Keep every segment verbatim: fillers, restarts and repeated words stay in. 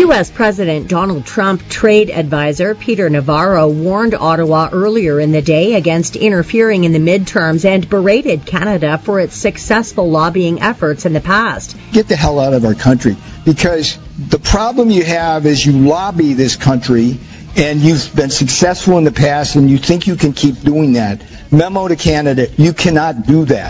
U S. President Donald Trump trade advisor Peter Navarro warned Ottawa earlier in the day against interfering in the midterms and berated Canada for its successful lobbying efforts in the past. Get the hell out of our country, because the problem you have is you lobby this country and you've been successful in the past and you think you can keep doing that. Memo to Canada, you cannot do that.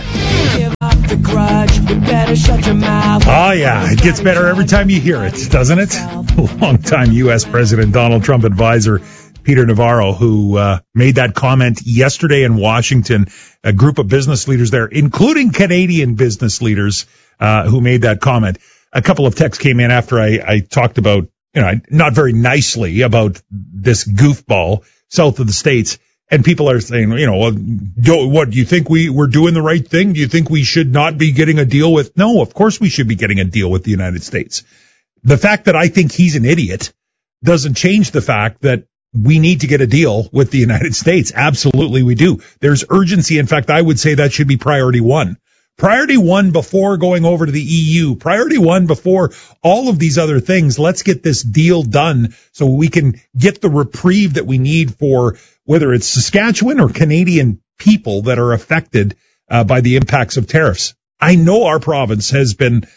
Oh, yeah, it gets better every time you hear it, doesn't it? Longtime U S. President Donald Trump advisor Peter Navarro, who uh, made that comment yesterday in Washington. A group of business leaders there, including Canadian business leaders, uh, who made that comment. A couple of texts came in after I, I talked about, you know, not very nicely about this goofball south of the states. And people are saying, you know, do, what, do you think we, we're doing the right thing? Do you think we should not be getting a deal with? No, of course we should be getting a deal with the United States. The fact that I think he's an idiot doesn't change the fact that we need to get a deal with the United States. Absolutely we do. There's urgency. In fact, I would say that should be priority one. Priority one before going over to the E U. Priority one before all of these other things. Let's get this deal done so we can get the reprieve that we need for whether it's Saskatchewan or Canadian people that are affected uh, by the impacts of tariffs. I know our province has been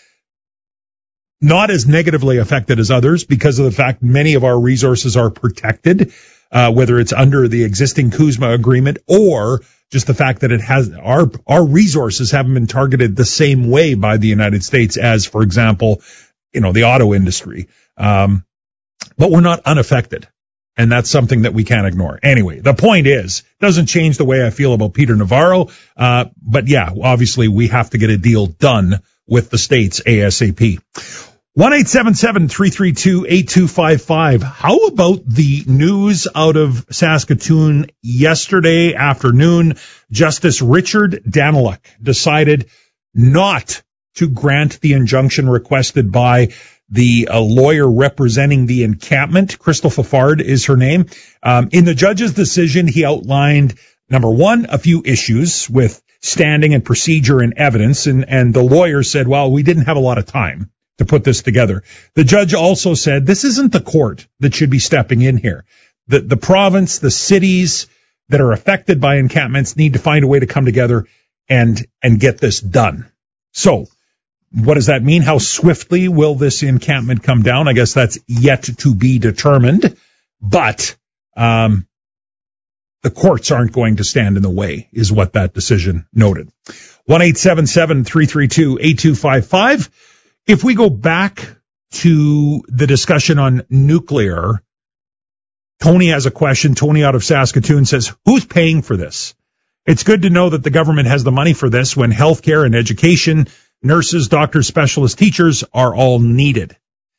not as negatively affected as others because of the fact many of our resources are protected, uh, whether it's under the existing CUSMA agreement or just the fact that it has our our resources haven't been targeted the same way by the United States as, for example, you know, the auto industry. Um, but we're not unaffected. And that's something that we can't ignore. Anyway, the point is, doesn't change the way I feel about Peter Navarro. Uh, but yeah, obviously we have to get a deal done with the states ASAP. one eight seven seven, three three two, eight two five five. How about the news out of Saskatoon yesterday afternoon? Justice Richard Daniluk decided not to grant the injunction requested by the uh, lawyer representing the encampment. Crystal Fafard is her name. Um, in the judge's decision, he outlined, number one, a few issues with standing and procedure and evidence. And, and the lawyer said, well, we didn't have a lot of time to put this together. The judge also said, this isn't the court that should be stepping in here. The, the province, the cities that are affected by encampments need to find a way to come together and, and get this done. So, what does that mean? How swiftly will this encampment come down? I guess that's yet to be determined. But um the courts aren't going to stand in the way, is what that decision noted. one eight seven seven, three three two, eight two five five. If we go back to the discussion on nuclear, Tony has a question. Tony out of Saskatoon says, who's paying for this? It's good to know that the government has the money for this when healthcare and education, nurses, doctors, specialists, teachers are all needed.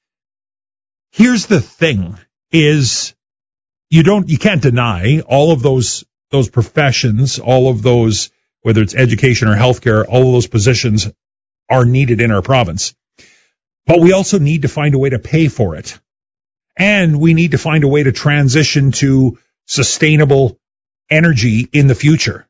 Here's the thing is you don't, you can't deny all of those, those professions, all of those, whether it's education or healthcare, all of those positions are needed in our province. But we also need to find a way to pay for it. And we need to find a way to transition to sustainable energy in the future.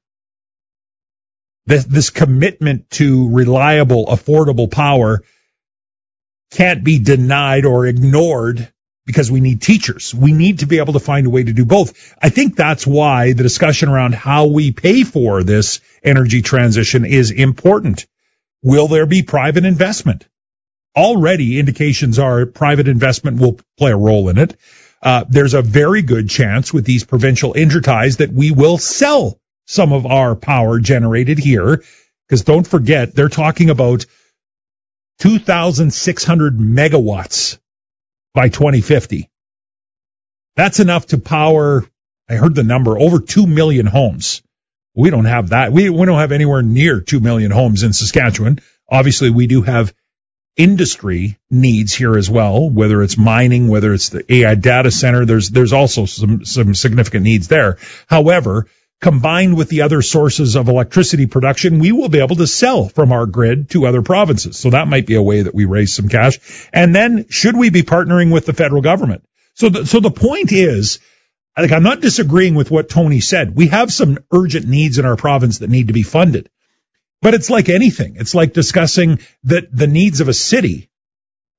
This, this commitment to reliable, affordable power can't be denied or ignored because we need teachers. We need to be able to find a way to do both. I think that's why the discussion around how we pay for this energy transition is important. Will there be private investment? Already indications are private investment will play a role in it. Uh, there's a very good chance with these provincial interties that we will sell some of our power generated here, because don't forget, they're talking about two thousand six hundred megawatts by twenty fifty. That's enough to power, I heard the number, over two million homes. We don't have that. We, we don't have anywhere near two million homes in Saskatchewan. Obviously, we do have industry needs here as well, whether it's mining, whether it's the A I data center. There's, there's also some, some significant needs there. However, combined with the other sources of electricity production, we will be able to sell from our grid to other provinces. So that might be a way that we raise some cash. And then should we be partnering with the federal government? So the, so the point is, like, I'm not disagreeing with what Tony said. We have some urgent needs in our province that need to be funded. But it's like anything. It's like discussing the, the needs of a city.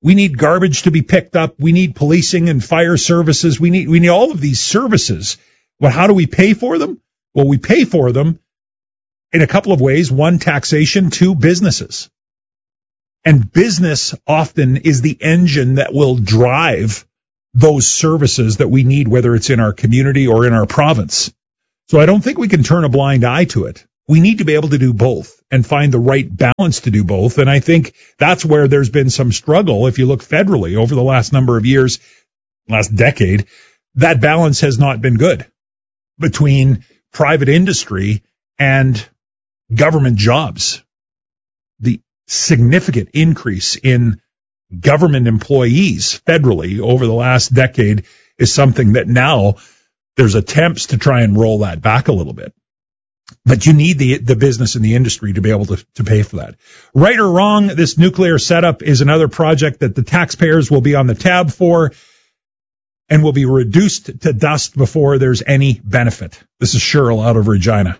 We need garbage to be picked up. We need policing and fire services. We need, we need all of these services. Well, how do we pay for them? Well, we pay for them in a couple of ways. One, taxation. Two, businesses. And business often is the engine that will drive those services that we need, whether it's in our community or in our province. So I don't think we can turn a blind eye to it. We need to be able to do both and find the right balance to do both. And I think that's where there's been some struggle. If you look federally over the last number of years, last decade, that balance has not been good between private industry and government jobs. The significant increase in government employees federally over the last decade is something that now there's attempts to try and roll that back a little bit. But you need the the business and the industry to be able to, to pay for that. Right or wrong, this nuclear setup is another project that the taxpayers will be on the tab for and will be reduced to dust before there's any benefit. This is Cheryl out of Regina.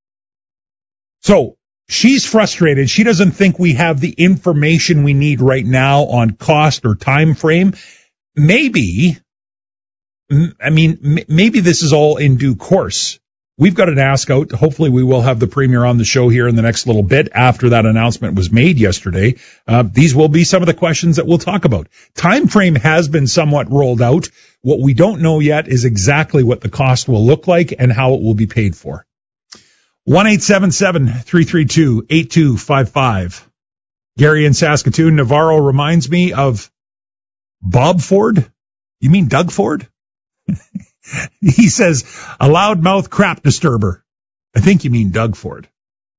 So she's frustrated. She doesn't think we have the information we need right now on cost or time frame. Maybe, I mean, maybe this is all in due course. We've got an ask out. Hopefully we will have the premier on the show here in the next little bit after that announcement was made yesterday. Uh, these will be some of the questions that we'll talk about. Time frame has been somewhat rolled out. What we don't know yet is exactly what the cost will look like and how it will be paid for. one eight seven seven, three three two, eight two five five. Gary in Saskatoon. Navarro reminds me of Bob Ford. You mean Doug Ford? He says, a loudmouth crap disturber. I think you mean Doug Ford.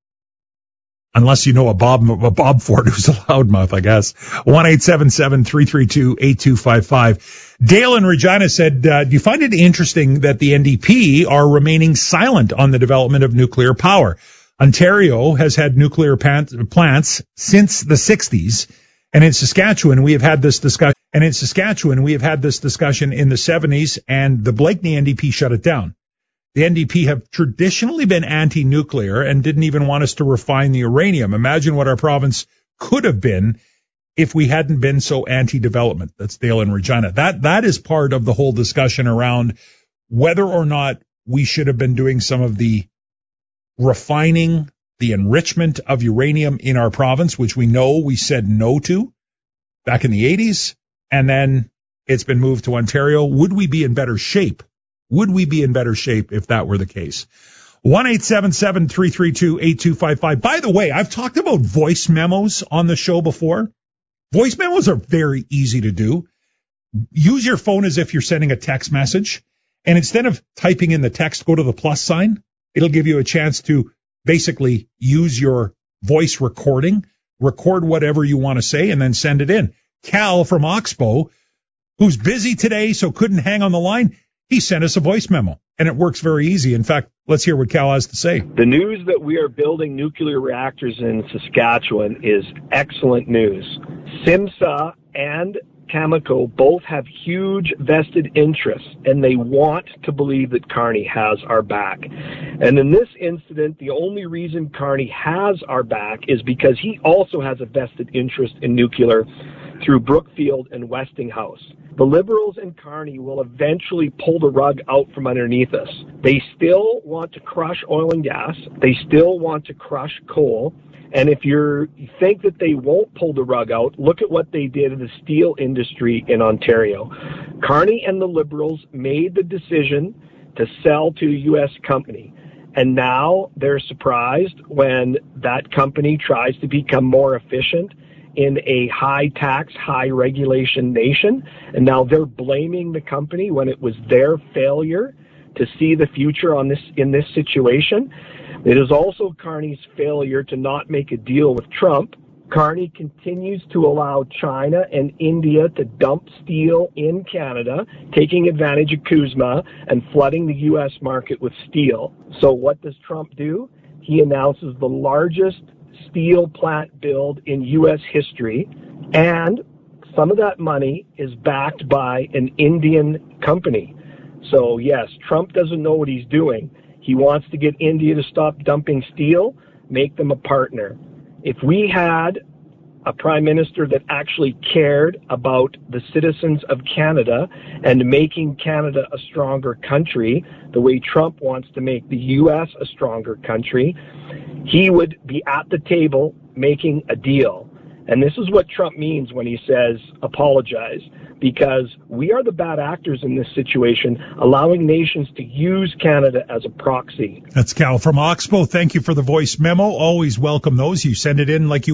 Unless you know a Bob, a Bob Ford who's a loudmouth, I guess. one eight seven seven, three three two, eight two five five. Dale in Regina said, uh, do you find it interesting that the N D P are remaining silent on the development of nuclear power? Ontario has had nuclear plants since the sixties. And in Saskatchewan, we have had this discussion. And in Saskatchewan, we have had this discussion in the seventies, and the Blakeney N D P shut it down. The N D P have traditionally been anti-nuclear and didn't even want us to refine the uranium. Imagine what our province could have been if we hadn't been so anti-development. That's Dale in Regina. That, that is part of the whole discussion around whether or not we should have been doing some of the refining, the enrichment of uranium in our province, which we know we said no to back in the eighties. And then it's been moved to Ontario. Would we be in better shape? Would we be in better shape if that were the case? one eight seven seven, three three two, eight two five five. By the way, I've talked about voice memos on the show before. Voice memos are very easy to do. Use your phone as if you're sending a text message. And instead of typing in the text, go to the plus sign. It'll give you a chance to basically use your voice recording, record whatever you want to say, and then send it in. Cal from Oxbow, who's busy today, so couldn't hang on the line, he sent us a voice memo, and it works very easy. In fact, let's hear what Cal has to say. The news that we are building nuclear reactors in Saskatchewan is excellent news. SIMSA and Cameco both have huge vested interests, and they want to believe that Carney has our back. And in this incident, the only reason Carney has our back is because he also has a vested interest in nuclear through Brookfield and Westinghouse. The Liberals and Carney will eventually pull the rug out from underneath us. They still want to crush oil and gas. They still want to crush coal. And if you're, you think that they won't pull the rug out, look at what they did in the steel industry in Ontario. Carney and the Liberals made the decision to sell to a U S company. And now they're surprised when that company tries to become more efficient in a high-tax, high-regulation nation. And now they're blaming the company when it was their failure to see the future on this in this situation. It is also Carney's failure to not make a deal with Trump. Carney continues to allow China and India to dump steel in Canada, taking advantage of CUSMA and flooding the U S market with steel. So what does Trump do? He announces the largest steel plant build in U S history, and some of that money is backed by an Indian company. So yes, Trump doesn't know what he's doing. He wants to get India to stop dumping steel, make them a partner. If we had a prime minister that actually cared about the citizens of Canada and making Canada a stronger country, the way Trump wants to make the U S a stronger country, he would be at the table making a deal. And this is what Trump means when he says apologize, because we are the bad actors in this situation, allowing nations to use Canada as a proxy. That's Cal from Oxbow. Thank you for the voice memo. Always welcome those. You send it in like you